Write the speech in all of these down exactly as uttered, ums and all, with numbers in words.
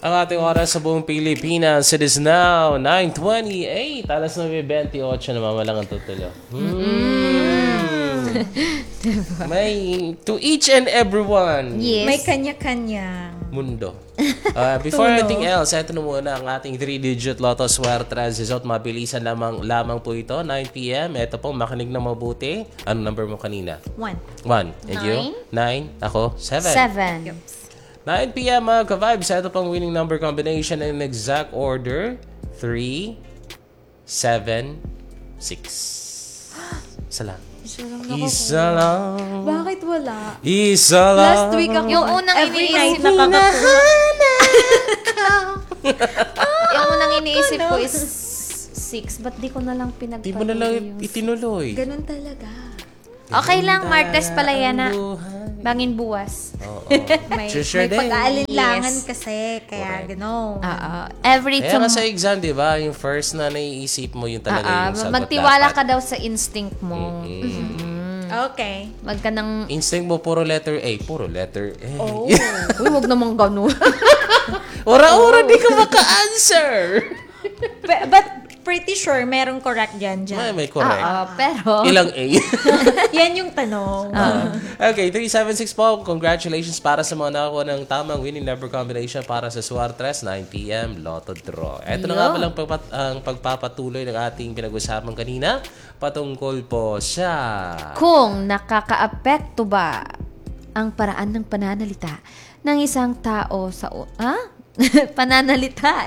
Ang ating oras sa buong Pilipinas, it is now nine twenty-eight. Alas nine twenty-eight na mamalang ang tutulo. Mm. May, to each and everyone. Yes. May kanya-kanya. Mundo. Uh, before anything else, ito na muna ang ating three-digit Lotto Swerte result. Mabilisan lamang, lamang po ito, nine p.m. Ito po, makinig na mabuti. Ano number mo kanina? One. One. And you? Nine. Ako? Seven. Seven. nine p.m. mga ka-vibes. Ito pang winning number combination in exact order. three, seven, six. Isa lang. Isa lang. Bakit wala? Isa lang. Last week ako, Yung unang every night iniisip- nakakakuha. Yung unang iniisip ko is six. Ba't di ko na lang pinagpatuloy Di mo na lang yung- itinuloy. Ganun talaga. Okay lang, Martes Palaya na. Bangin buwas. Oo. May, Sure may din. pag-aalinlangan Yes. kasi. Kaya gano'n. Oo. Every Kaya tom- nga sa exam, di ba? Yung first na naiisip mo, yung talaga Ah, yung ah, sagot magtiwala dapat. ka daw sa instinct mo. Okay. Wag ka nang... Instinct mo, puro letter A. Puro letter A. Oh. Uy, wag naman ganun. Ora-ora, di ka maka-answer. But, but pretty sure merong correct dyan May, dyan. may correct. Oo, pero... Ilang A? Yan yung tanong. Okay, three seven six po. Congratulations para sa mga nakakuha ng tamang winning number combination para sa Suartres, nine p.m. Lotto Draw. Ito na nga Yo. palang pagpat- ang pagpapatuloy ng ating pinag-usapan kanina patungkol po sa... Kung nakakaapekto ba ang paraan ng pananalita ng isang tao sa... u- Ha? Pananalita.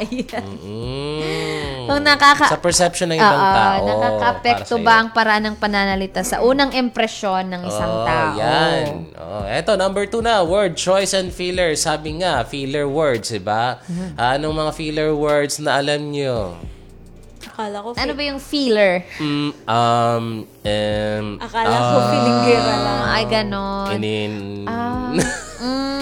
Mm. Kung nakaka... Sa perception ng ibang Oo, tao. nakakaapekto para ba sa'yo. ang paraan ng pananalita sa unang impresyon ng isang Oh, tao? yan. Oh, eto, number two na. Word choice and filler. Sabi nga, filler words, diba? Mm-hmm. Ah, anong mga filler words na alam nyo? Akala ko, Ano ba yung feeler? Mm, um, um, akala ko filinggera lang. Ay, ganon. inin... Ah, mm,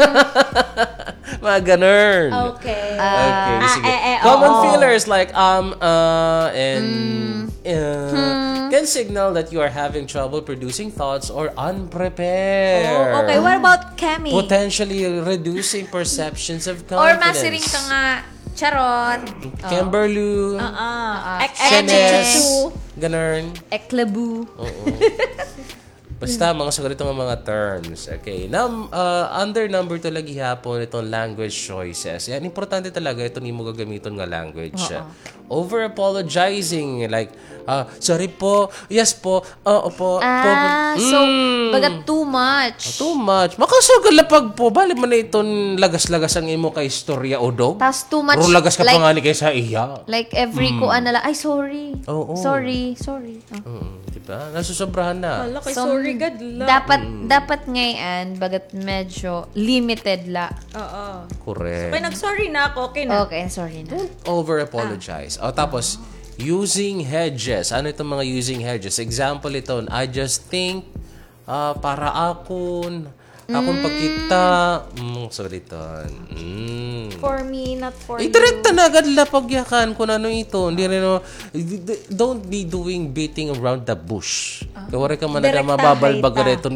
mga ganun. Okay. Okay, Ah, sige. eh, eh, Common oo. fillers like um, uh, and Mm. uh, Hmm. can signal that you are having trouble producing thoughts or unprepared. Oh, okay, what about Kemi? Potentially reducing perceptions of confidence. or masiring ka nga, charot, Kimberly, Ah, ek- Chenes, ek- ganun. eklabu. Oo. Basta mga sagot itong mga terms. Okay. Now, uh, under number two lagi hapon itong language choices. Yan, importante talaga ito ni mo gagamiton nga language. Over-apologizing. Like, uh, sorry po, yes po, oo po. Ah, po. so, Mm. baga too much. Too much. Makasagalapag po. Bali mo na itong lagas-lagas ang imo kay istorya o dog. Tas too much, Puro lagas ka like- pa nga ni kay sa iya. Like every kuan na lang, ay sorry. Hmm. Oo. Sorry, sorry. Oh. Mm, diba? Nasusobrahan na. Akala ko, So, sorry, God lang. Dapat, Hmm. dapat ngayon, bagat medyo limited la. Oo. Correct. Kaya nag-sorry na ako, okay na. Okay, sorry na. Over-apologize. O tapos, using hedges. Ano itong mga using hedges? Example ito, I just think, ah, para akon, akon pagkita, mm, sorry ito. Mm. For me, not for Eh, you. direkta na agad lapagyakan kung ano ito. Hindi rin, no, don't be doing beating around the bush. Kaya ka man na Direkta, mababalbag hayta. reton.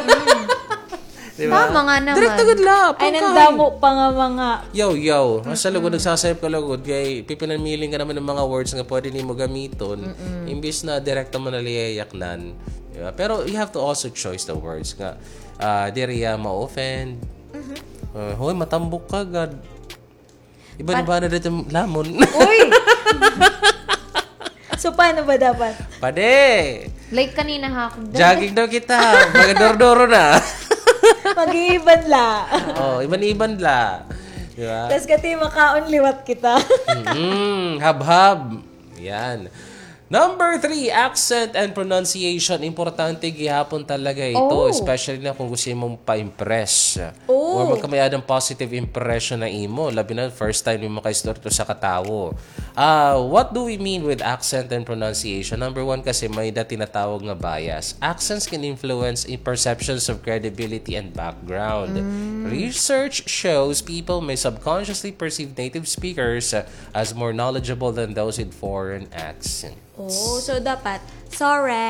Diba? Tama nga naman. Direkta agad la. Ay, pagkain. nandamo pa nga mga... Yo, yo. Asa lugod, nagsasayap ka lugod. Kaya pipinamiling ka naman ng mga words nga pwede ni mo gamiton. Imbis na direkta mo naliyayaknan. Diba? Pero you have to also choose the words nga. Uh, Diriya ma-offend. Uh, Hoy, matambok ka, God. Iba-iba na dito yung lamon. Uy! So, paano ba dapat? Pade! Like kanina ha, kung Jogging daw kita. Magadoro-doro na. Mag-iiban la. Oh, iban-iban la. Diba? Tapos kati makaon liwat kita. Mm, hab-hab. Yan. Number three, accent and pronunciation. Importante gihapon talaga ito. Oh. Especially na kung gusto mong pa-impress. Oh. Or magkamayad ng positive impression na imo. Labi na, first time mo makaistorya to sa katawo. Uh, what do we mean with accent and pronunciation? Number one kasi may na tinatawag nga bias. Accents can influence in perceptions of credibility and background. Mm. Research shows people may subconsciously perceive native speakers uh, as more knowledgeable than those with foreign accent. Oh, so dapat, sorry,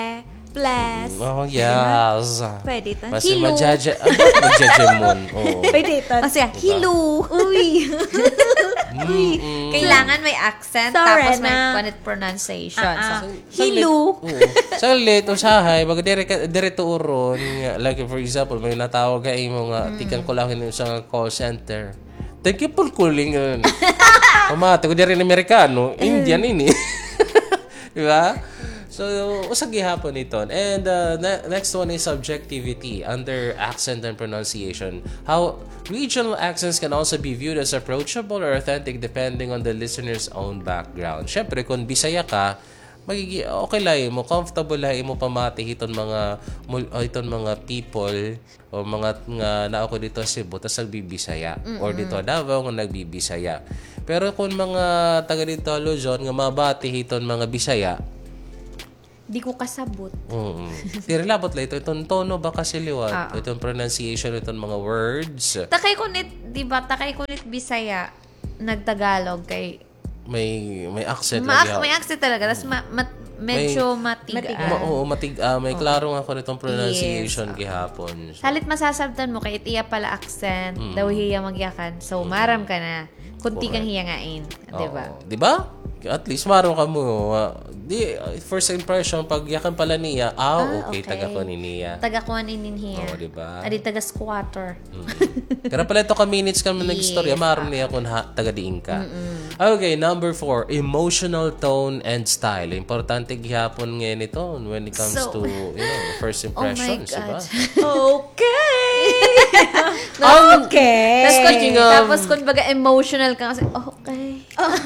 Bless. Oh, yes. Pwede ito. Mas Hilo. majaja, ah, magjajemon. Oo. Pwede ito. O siya, hilo. Uy. Kailangan may accent, Sorry tapos may na. panit pronunciation. Ah, ah. So, hilo. Oo. Sa lit, usahay, baga dire direto uron. nga, Like, for example, may natawag ka mo nga, tikan ko lang yun sa call center. Thank you for calling. Pamate ko dire Amerikano, Indian ini. Di ba? So, usag gihapon ito. And uh, ne- next one is subjectivity under accent and pronunciation. How regional accents can also be viewed as approachable or authentic depending on the listener's own background. Syempre, kung Bisaya ka, magigi okay lang mo, comfortable lang mo pamati iton mga mul- oh, iton mga people o mga nga naa ko dito sa Cebu tas nagbibisaya or dito Davao nga nagbibisaya. Pero kung mga taga dito Luzon nga mabati iton mga Bisaya, Di ko kasabot. oo. Tira labot lang ito. Itong tono ba kasi Ah. liwat? Itong pronunciation, itong mga words. Takay kunit, di ba? Takay kunit Bisaya, nagtagalog kay May may accent ma- lagi. may accent talaga. Tapos ma- mat- medyo matigaan. matigaan. Ma- oo, matig, ah, may klaro nga ko nitong pronunciation gihapon. So, Salit masasabtan mo kay itiya pala accent, daw hiya magyakan. So, maram ka na. Kunti kang hiyangain. Di ba? oo. Di ba? At least maro ka mo. ah, di, first impression, pag yakan pala niya, ah, okay, okay. taga ko ni niya. Taga-kuan inin hiya. Oo, di ba? Adi taga-squatter. Pero pala ito ka minutes ka nag-istorya, maroon niya kung ha, taga-diin ka. Okay, number four, emotional tone and style. Importante gihapon ngayon ito when it comes So- to, you know, first Oh my impressions, di ba? God. Okay. Ang- Okay. Tapos kung, Speaking of- tapos kung baga emotional ka kasi, okay.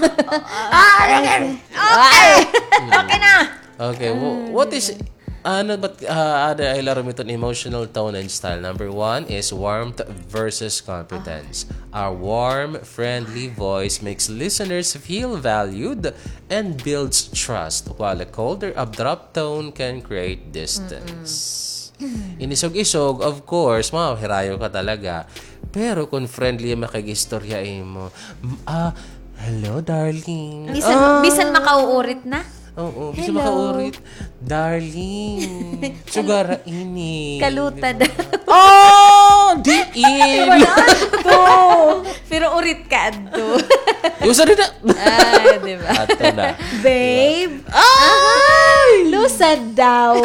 Okay na. Okay, wh- what is ano but uh, ada ay laro mitong emotional tone and style. Number one is warmth versus confidence. Our warm, friendly voice makes listeners feel valued and builds trust, while a colder, abrupt tone can create distance. Inisog-isog, of course, mahirayo ka talaga. Pero kung friendly makag-istorya mo, ah, hello, darling. Bisan, bisan makauurit na. Oo, bisa makaurit. Darling, sugara ini. Kaluta daw. Oh, diin. Pero urit ka adto. Yung sa rin na. Ah, di ba? Ato na. Babe. Ay! Lusad daw.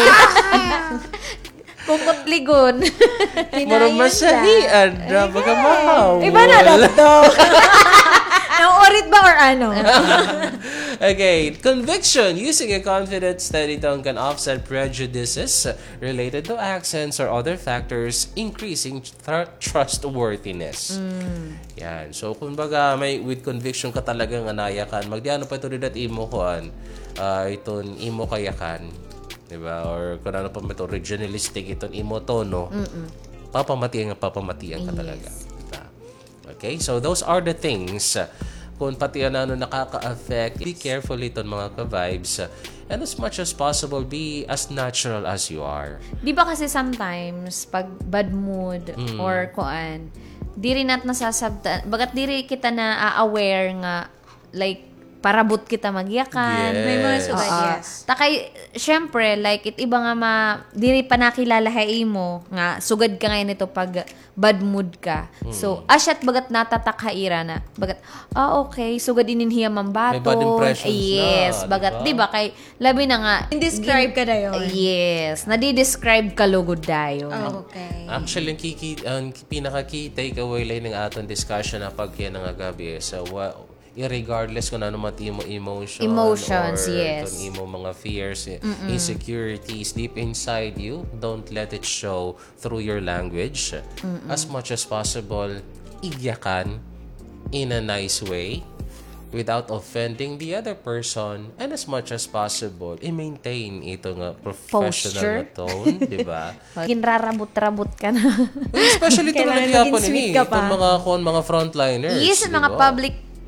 Kukutligon. Marang masalian na baka mahaw. Iba na daw to. Nauurit ba or ano? Okay, conviction. Using a confident, steady tone can offset prejudices related to accents or other factors, increasing tr- trustworthiness. Yan. So, kumbaga, may with conviction ka talagang anayakan. Magdiano pa ito rin at imo koan. Uh, iton imo kayakan. Diba? Or kung ano pa ito, regionalistic, iton imo tono. Papamatian nga papamatian ka talaga. Diba? Okay, so those are the things kung pati ano nakaka-affect. Be careful iton mga ka-vibes. And as much as possible, be as natural as you are. Di ba kasi sometimes, pag bad mood or kuan, di rin nat nasasabtan, bagat di rin kita na aware nga, like, parabot kita magyakan. Yes. May mga sugad, Oo. yes. Takay, syempre, like, it iba nga ma, diri pa nakilalahay mo, nga, sugad ka ngayon ito pag bad mood ka. So, asyat bagat natatakhaira na. Bagat, ah, okay, sugad ininhiya mambaton. May bad impressions yes, na, bagat, diba? di ba, kay, labi na nga, Describe ka na yun. yes, nadi-describe ka lugod dayo. Oh, okay. Actually, ang, kiki, ang pinaka-key takeaway lang ng aton discussion na pag yan nga gabi is, uh, wa- irregardless kung ano man imo emotion Emotions, or yes. kung imo mga fears, insecurities deep inside you, don't let it show through your language. As much as possible, igyakan in a nice way without offending the other person, and as much as possible, i-maintain ito nga professional Posture. na tone, di ba? Ginrarabot-rabot ka na. Especially ito Kailangan na nagyapon maging sweet ini, ka pa. itong mga, kung mga frontliners. yes, di mga ba? public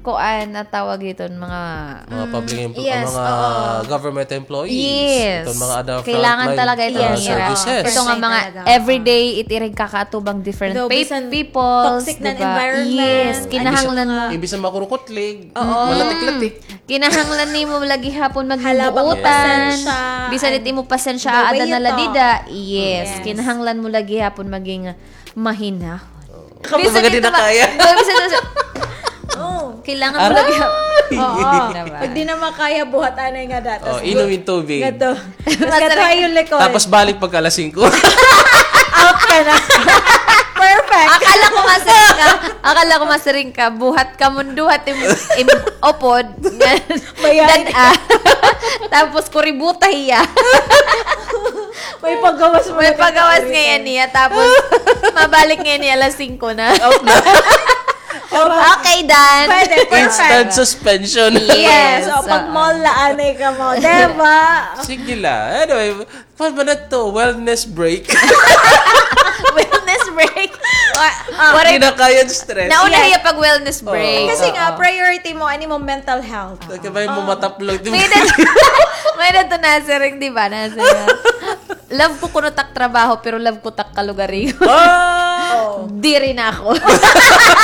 kuan na tawag dito mga Mga public empl- yes, mga government employees. yes. Itong mga other Kailangan frontline, talaga ito uh, yes. services. Ito nga mga Talaga. everyday itiring kakatubang different Though, pa- bisan people. toxic na environment. Yes, kinahanglan mo. Imbis na makurukutlig, malatik-latik. Kinahanglan ni mo lagi hapon Halabang magbuutan. pasensya. Bisan it imo pasensya The way ada you na ladida. talk. Yes, Yes. kinahanglan mo lagi hapon maging mahina. Kapag di na ito ma- kaya. Oh, bisan ito- Oh. kailangan mo lagi hapon. Oo. Diba? Pag di na makaya, buhat anay nga datos. Oh, inumin tubig. Gato. Mas gato ay yung likod. Tapos balik pagka alas singko. out ka na. Perfect. Akala ko masaring ka. Akala ko masaring ka. Buhat ka munduhat im, im opod. Bayan. Dan ah. Tapos kuributa hiya. May paggawas mo. May na pagawas ka- ngayon niya. Tapos mabalik ngayon niya alas singko na. Out na. Okay, Dan. Pwede, Instant perfect. suspension. Yes. O, Yes. pag mall la anay ka mo. Diba? Sige la. Anyway, paano ba na to? Wellness break. Wellness break. Wa- What Hindi if, na kaya yung stress. nauna Yes. hiya pag wellness break. Kasi Oo. nga, priority mo, ano mo, mental health. Kaya mo mataplog. Di ba? May na, may na to nasaring, di ba? Nasaring. Love ko kuno tak trabaho, pero love ko tak kalugari. Oh! Di rin ako.